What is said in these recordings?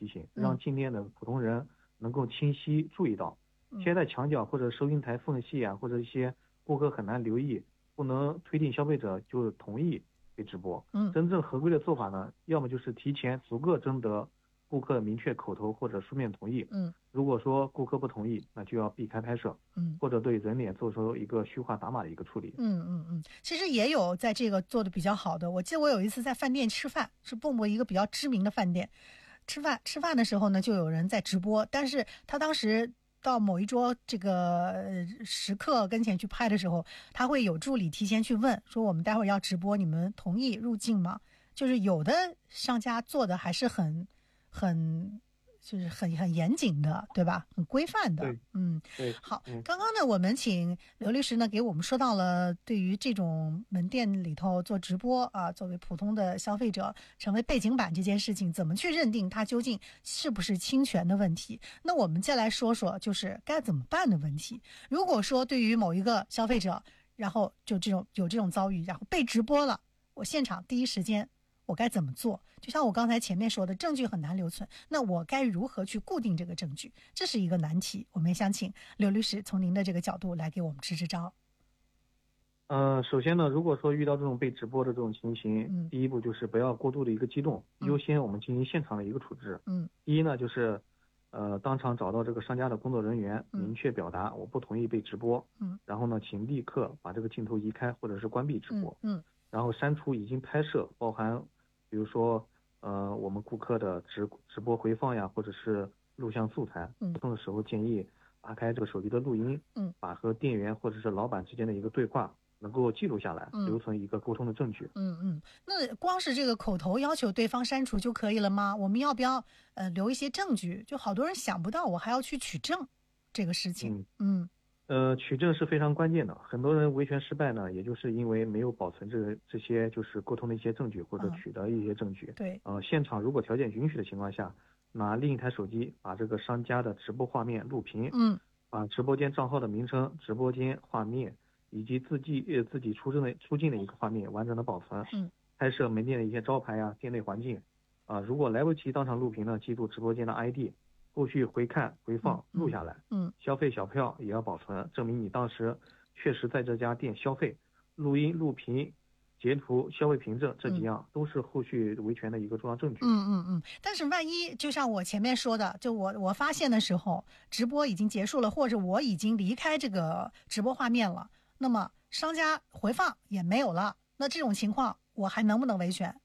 提醒，让进店的普通人能够清晰注意到。贴在墙角或者收银台缝隙啊，或者一些顾客很难留意，不能推定消费者就同意被直播。真正合规的做法呢，要么就是提前逐个征得顾客明确口头或者书面同意。如果说顾客不同意，那就要避开拍摄。或者对人脸做出一个虚化打码的一个处理。 其实也有在这个做的比较好的。我记得我有一次在饭店吃饭，是蹦蹦一个比较知名的饭店，吃饭的时候呢，就有人在直播，但是他当时到某一桌这个食客跟前去拍的时候，他会有助理提前去问说，我们待会儿要直播，你们同意入境吗？就是有的商家做的还是很就是很严谨的，对吧？很规范的。 对。 好，刚刚呢，我们请刘律师呢给我们说到了对于这种门店里头做直播啊，作为普通的消费者成为背景板这件事情，怎么去认定它究竟是不是侵权的问题？那我们再来说说就是该怎么办的问题。如果说对于某一个消费者，然后就有这种遭遇，然后被直播了，我现场第一时间我该怎么做？就像我刚才前面说的，证据很难留存，那我该如何去固定这个证据？这是一个难题。我们也想请刘律师从您的这个角度来给我们支支招。 首先呢，如果说遇到这种被直播的这种情形，第一步就是不要过度的一个激动，优先我们进行现场的一个处置。第一呢，就是当场找到这个商家的工作人员，明确表达我不同意被直播。然后呢，请立刻把这个镜头移开或者是关闭直播。然后删除已经拍摄包含比如说我们顾客的直播回放呀，或者是录像素材。沟通的时候建议打开这个手机的录音，把和店员或者是老板之间的一个对话能够记录下来，留存一个沟通的证据。 那光是这个口头要求对方删除就可以了吗？我们要不要留一些证据？就好多人想不到我还要去取证这个事情。 取证是非常关键的，很多人维权失败呢，也就是因为没有保存这些就是沟通的一些证据或者取得一些证据。 对。 现场如果条件允许的情况下，拿另一台手机把这个商家的直播画面录屏，把直播间账号的名称、直播间画面以及自己出境的一个画面完整的保存。拍摄门店的一些招牌啊、店内环境。如果来不及当场录屏呢，记住直播间的 ID。后续回看回放录下来。消费小票也要保存，证明你当时确实在这家店消费。录音、录屏、截图、消费凭证这几样都是后续维权的一个重要证据。 但是万一就像我前面说的，就我发现的时候直播已经结束了，或者我已经离开这个直播画面了，那么商家回放也没有了，那这种情况我还能不能维权？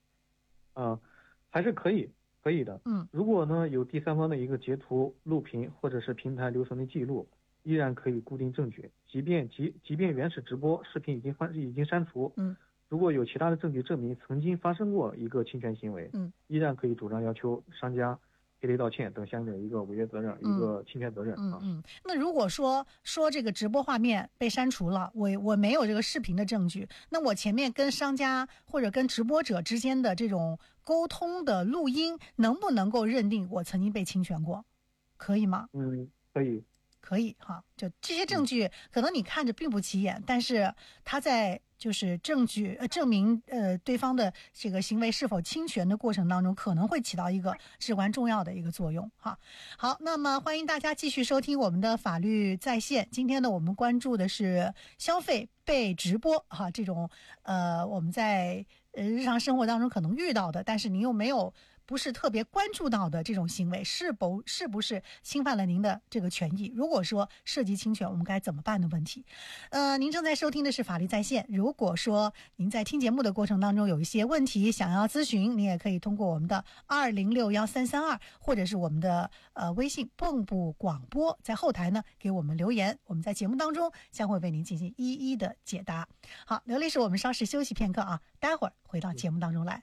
还是可以的。如果呢有第三方的一个截图、录屏或者是平台留存的记录，依然可以固定证据。即便原始直播视频已经删除，如果有其他的证据证明曾经发生过一个侵权行为，依然可以主张要求商家赔礼道歉等相应的一个违约责任、一个侵权责任。 那如果说这个直播画面被删除了，我没有这个视频的证据，那我前面跟商家或者跟直播者之间的这种沟通的录音，能不能够认定我曾经被侵权过？可以吗？可以哈。就这些证据，可能你看着并不起眼，但是它在就是证明对方的这个行为是否侵权的过程当中，可能会起到一个至关重要的一个作用哈。好，那么欢迎大家继续收听我们的法律在线。今天呢，我们关注的是消费被直播哈，这种我们在日常生活当中可能遇到的，但是您又没有不是特别关注到的这种行为，是不是侵犯了您的这个权益？如果说涉及侵权，我们该怎么办的问题？您正在收听的是法律在线。如果说您在听节目的过程当中有一些问题想要咨询，您也可以通过我们的20613332或者是我们的微信蚌埠广播，在后台呢给我们留言，我们在节目当中将会为您进行一一的解答。好，刘律师，我们稍事休息片刻啊，待会儿回到节目当中来。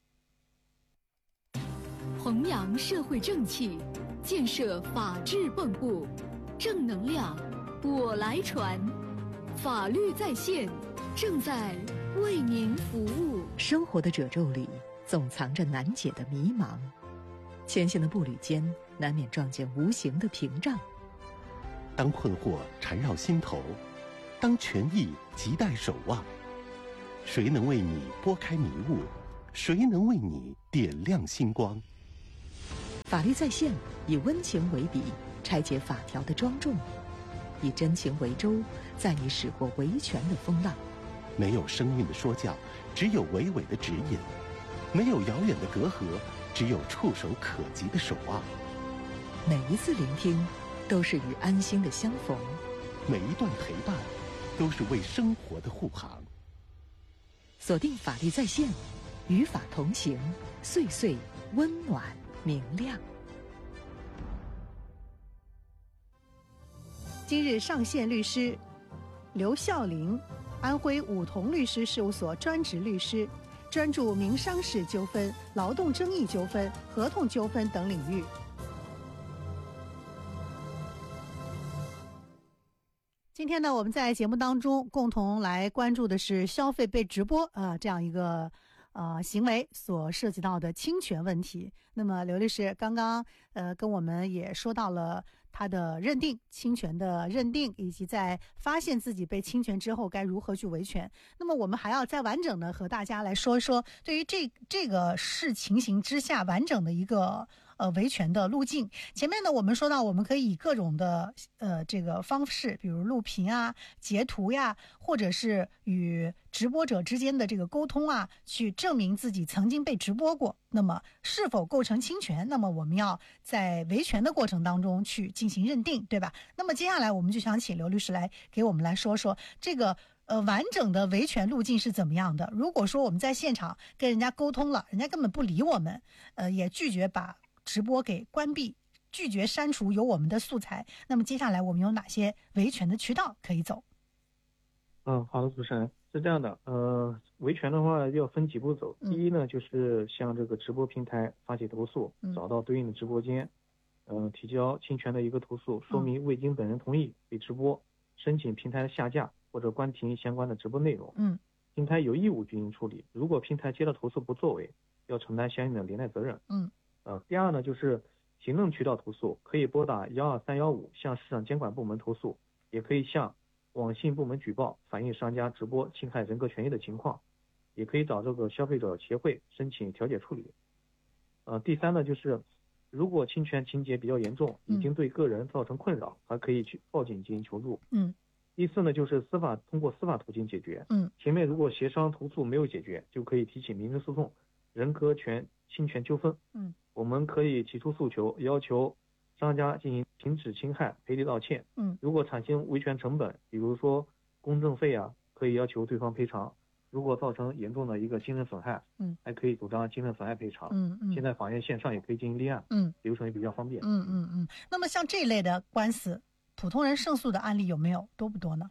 弘扬社会正气，建设法治蚌埠，正能量我来传。法律在线正在为您服务。 生活的褶皱里总藏着难解的迷茫，前行的步履间难免撞见无形的屏障。 当困惑缠绕心头，当权益亟待守望，谁能为你拨开迷雾？谁能为你点亮星光？ 法律在线以温情为笔，拆解法条的庄重；以真情为舟，载你驶过维权的风浪。 没有生硬的说教，只有娓娓的指引；没有遥远的隔阂，只有触手可及的守望。 每一次聆听，都是与安心的相逢； 每一段陪伴，都是为生活的护航。 锁定法律在线，与法同行，岁岁温暖明亮。 今日上线律师刘孝林，安徽武同律师事务所专职律师，专注民商事纠纷、劳动争议纠纷、合同纠纷等领域。今天呢，我们在节目当中共同来关注的是消费被直播这样一个行为所涉及到的侵权问题。那么刘律师刚刚跟我们也说到了他的认定，侵权的认定，以及在发现自己被侵权之后该如何去维权。那么我们还要再完整的和大家来说一说，对于这个情形之下完整的一个维权的路径。前面呢我们说到，我们可以以各种的这个方式，比如录屏啊、截图呀，或者是与直播者之间的这个沟通啊，去证明自己曾经被直播过。那么是否构成侵权，那么我们要在维权的过程当中去进行认定，对吧？那么接下来我们就想请刘律师来给我们来说说这个完整的维权路径是怎么样的。如果说我们在现场跟人家沟通了，人家根本不理我们，也拒绝把直播给关闭，拒绝删除有我们的素材，那么接下来我们有哪些维权的渠道可以走？ 好的，主持人是这样的，维权的话要分几步走。第一呢，就是向这个直播平台发起投诉，找到对应的直播间，提交侵权的一个投诉，说明未经本人同意被直播，申请平台下架或者关停相关的直播内容。平台有义务进行处理，如果平台接到投诉不作为，要承担相应的连带责任。第二呢，就是行政渠道投诉，可以拨打12315向市场监管部门投诉，也可以向网信部门举报，反映商家直播侵害人格权益的情况，也可以找这个消费者协会申请调解处理。第三呢，就是如果侵权情节比较严重，已经对个人造成困扰，还可以去报警进行求助。第四呢，就是通过司法途径解决。前面如果协商投诉没有解决，就可以提起民事诉讼，人格权侵权纠纷。我们可以提出诉求，要求商家进行停止侵害、赔礼道歉。如果产生维权成本，比如说公证费啊，可以要求对方赔偿。如果造成严重的一个精神损害，还可以主张精神损害赔偿。现在法院线上也可以进行立案，流程也比较方便。 那么像这一类的官司，普通人胜诉的案例有没有？多不多呢？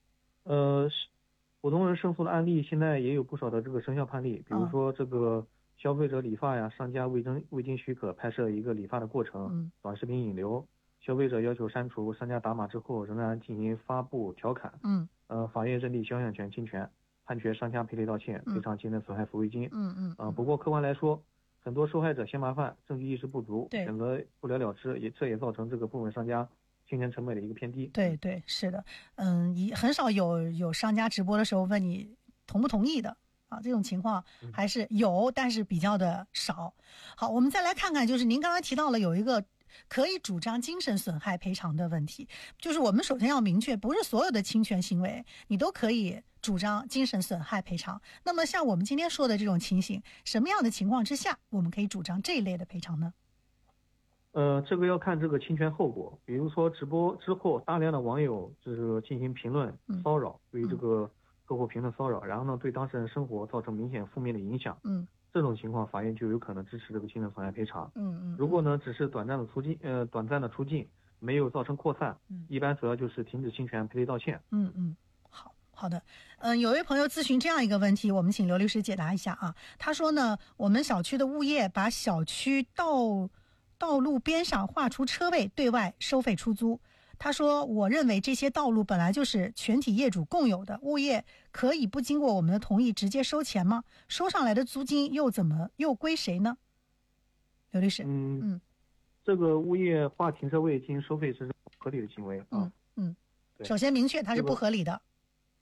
普通人胜诉的案例现在也有不少的这个生效判例，比如说这个消费者理发呀，商家未经许可拍摄一个理发的过程，短视频引流，消费者要求删除，商家打码之后仍然进行发布调侃，法院认定肖像权侵权，判决商家赔礼道歉，赔偿精神损害抚慰金。不过客观来说，很多受害者嫌麻烦，证据意识不足，选择不了了之，这也造成这个部分商家侵权成本的一个偏低。 对，是的，很少有商家直播的时候问你同不同意的。这种情况还是有，但是比较的少。好，我们再来看看，就是您刚才提到了有一个可以主张精神损害赔偿的问题，就是我们首先要明确，不是所有的侵权行为你都可以主张精神损害赔偿。那么像我们今天说的这种情形，什么样的情况之下我们可以主张这一类的赔偿呢？ 这个要看这个侵权后果，比如说直播之后大量的网友就是进行评论骚扰，对于这个客户评论骚扰，然后呢对当事人生活造成明显负面的影响，这种情况法院就有可能支持这个精神损害赔偿。如果呢只是短暂的出境，没有造成扩散，一般主要就是停止侵权、赔礼道歉。 好的，有位朋友咨询这样一个问题，我们请刘律师解答一下啊。他说呢，我们小区的物业把小区道路边上划出车位对外收费出租。他说，我认为这些道路本来就是全体业主共有的，物业可以不经过我们的同意直接收钱吗？收上来的租金又归谁呢？刘律师。 这个物业划停车位进行收费是合理的行为啊。 首先明确它是不合理的。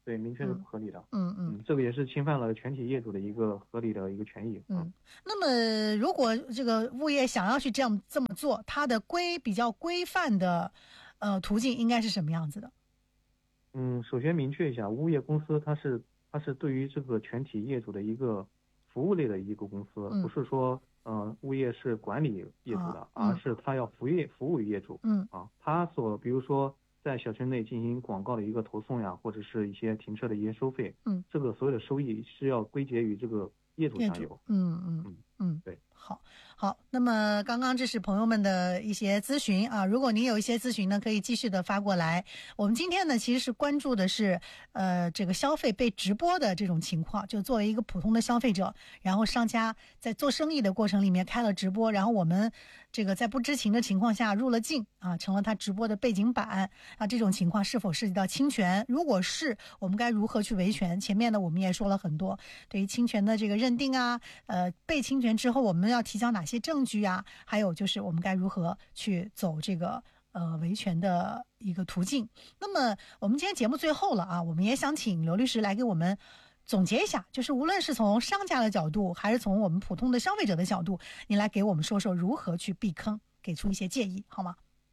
对，明确是不合理的。这个也是侵犯了全体业主的一个合理的一个权益。 那么如果这个物业想要去这么做，它的比较规范的途径应该是什么样子的？ 首先明确一下，物业公司它是对于这个全体业主的一个服务类的一个公司，不是说物业是管理业主的，而是它要服务于业主。它比如说在小区内进行广告的一个投送呀，或者是一些停车的一些收费，这个所有的收益是要归结于这个业主上有。对。 好，那么刚刚这是朋友们的一些咨询啊，如果您有一些咨询呢，可以继续的发过来。我们今天呢，其实是关注的是这个消费被直播的这种情况，就作为一个普通的消费者，然后商家在做生意的过程里面开了直播，然后我们这个在不知情的情况下入了镜啊，成了他直播的背景板啊，这种情况是否涉及到侵权？如果是，我们该如何去维权？前面呢我们也说了很多对于侵权的这个认定啊，被侵权之后我们要提交哪些证据啊，还有就是我们该如何去走这个维权的一个途径。那么我们今天节目最后了啊，我们也想请刘律师来给我们总结一下，就是无论是从商家的角度还是从我们普通的消费者的角度，你来给我们说说如何去避坑，给出一些建议好吗？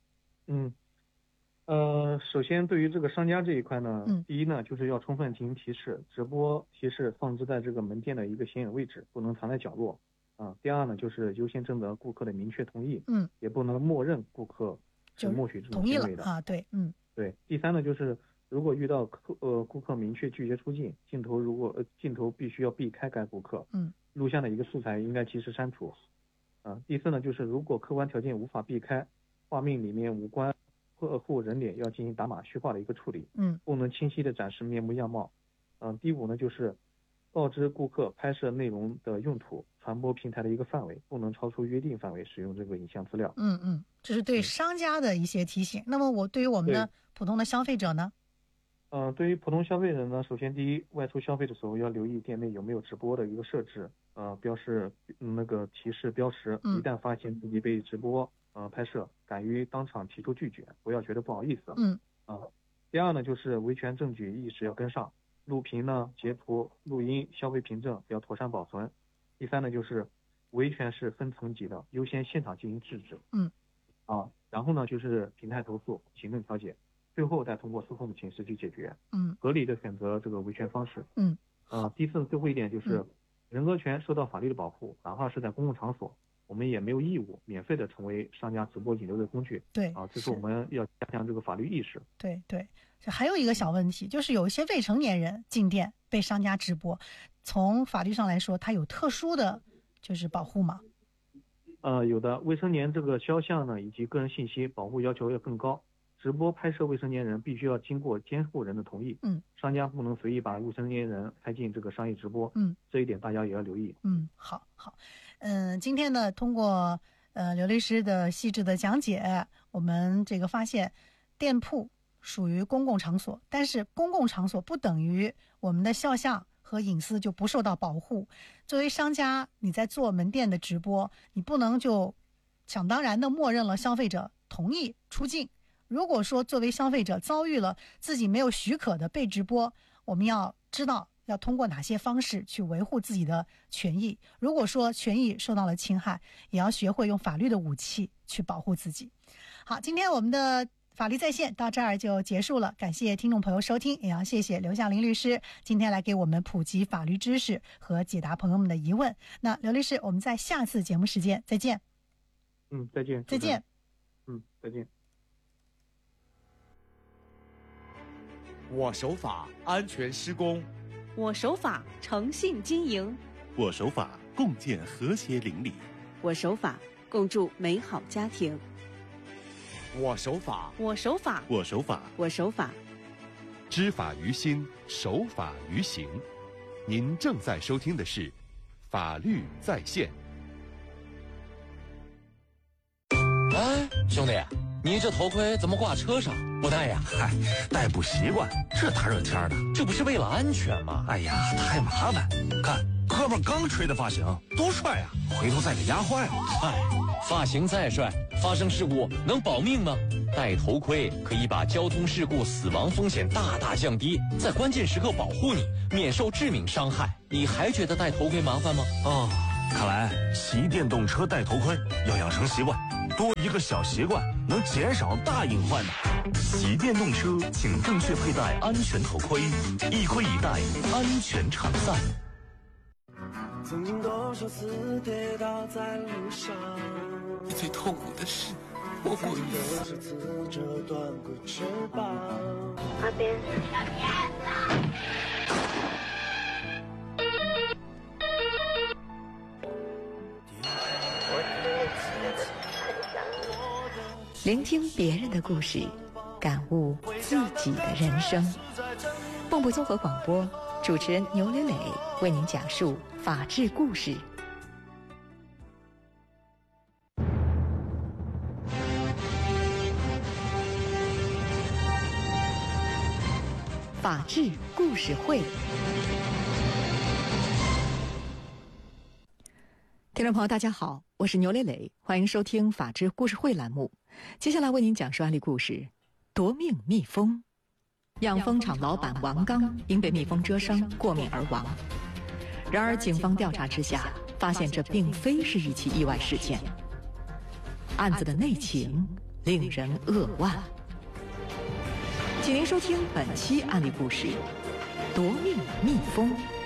首先对于这个商家这一块呢，第一呢就是要充分进行提示，直播提示放置在这个门店的一个显眼位置，不能藏在角落。第二呢就是优先征得顾客的明确同意，也不能默认顾客是默许这种行为的啊。对， 对。第三呢就是如果遇到顾客明确拒绝出镜，镜头必须要避开该顾客，录像的一个素材应该及时删除。第四呢就是如果客观条件无法避开，画面里面无关客户人脸要进行打码虚化的一个处理，不能清晰的展示面目样貌。第五呢就是告知顾客拍摄内容的用途、传播平台的一个范围，不能超出约定范围使用这个影像资料。 这是对商家的一些提醒。那么对于我们的普通的消费者呢？ 对于普通消费者呢，首先第一，外出消费的时候要留意店内有没有直播的一个设置，标示那个提示标识，一旦发现自己被直播拍摄，敢于当场提出拒绝，不要觉得不好意思。第二呢就是维权证据意识要跟上，录屏呢、截图、录音、消费凭证要妥善保存。第三呢就是维权是分层级的，优先现场进行制止。然后呢就是平台投诉、行政调解，最后再通过诉讼的形式去解决。合理的选择这个维权方式。第四最后一点就是人格权受到法律的保护，哪怕是在公共场所，我们也没有义务免费的成为商家直播引流的工具。 对， 这是我们要加强这个法律意识。 对，还有一个小问题，就是有一些未成年人进店被商家直播，从法律上来说，它有特殊的就是保护吗？ 有的，未成年这个肖像呢以及个人信息保护要求要更高。直播拍摄未成年人必须要经过监护人的同意，商家不能随意把未成年人拍进这个商业直播，这一点大家也要留意。 好，今天呢，通过刘律师的细致的讲解，我们这个发现，店铺属于公共场所，但是公共场所不等于我们的肖像和隐私就不受到保护。作为商家，你在做门店的直播，你不能就想当然的默认了消费者同意出镜。如果说作为消费者遭遇了自己没有许可的被直播，我们要知道要通过哪些方式去维护自己的权益。如果说权益受到了侵害，也要学会用法律的武器去保护自己。好，今天我们的法律在线到这儿就结束了，感谢听众朋友收听，也要谢谢刘向林律师今天来给我们普及法律知识和解答朋友们的疑问。那刘律师，我们在下次节目时间再见。 再见。 再见。 再见。 我守法，安全施工； 我守法，诚信经营； 我守法，共建和谐邻里； 我守法，共筑美好家庭； 我守法， 我守法， 我守法， 我守法。 知法于心，守法于行。您正在收听的是《法律在线》。 哎，兄弟，你这头盔怎么挂车上不戴呀？ 嗨，戴不习惯，这大热天的， 这不是为了安全吗？ 哎呀，太麻烦。看哥们刚吹的发型，多帅啊！回头再给压坏了。 哎，发型再帅，发生事故能保命吗？ 戴头盔可以把交通事故死亡风险大大降低，在关键时刻保护你，免受致命伤害。你还觉得戴头盔麻烦吗？ 哦，看来骑电动车戴头盔要养成习惯，多一个小习惯能减少大隐患的。 骑电动车请正确佩戴安全头盔，一盔一戴，安全常在。 曾经多少次跌倒在路上， 最痛苦的是我不多少次折断过翅膀。 那边聆听别人的故事，感悟自己的人生。蚌埠综合广播，主持人牛磊磊为您讲述法治故事。法治故事会，听众朋友大家好，我是牛磊磊，欢迎收听法治故事会栏目。接下来为您讲述案例故事：夺命蜜蜂。养蜂场老板王刚因被蜜蜂蛰伤过敏而亡。然而警方调查之下发现，这并非是一起意外事件。案子的内情令人扼腕。请您收听本期案例故事：夺命蜜蜂。